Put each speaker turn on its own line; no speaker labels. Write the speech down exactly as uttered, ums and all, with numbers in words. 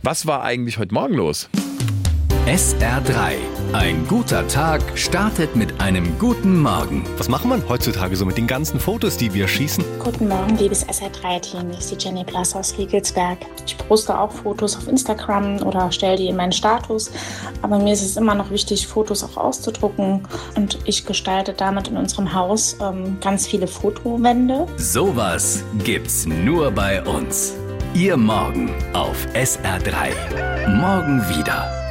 Was war eigentlich heute Morgen los?
S R drei. Ein guter Tag startet mit einem guten Morgen.
Was macht man heutzutage so mit den ganzen Fotos, die wir schießen?
Guten Morgen, liebes S R drei Team. Ich bin Jenny Blass aus Riegelsberg. Ich poste auch Fotos auf Instagram oder stelle die in meinen Status. Aber mir ist es immer noch wichtig, Fotos auch auszudrucken. Und ich gestalte damit in unserem Haus ähm, ganz viele Fotowände.
Sowas gibt's nur bei uns. Ihr Morgen auf S R drei. Morgen wieder.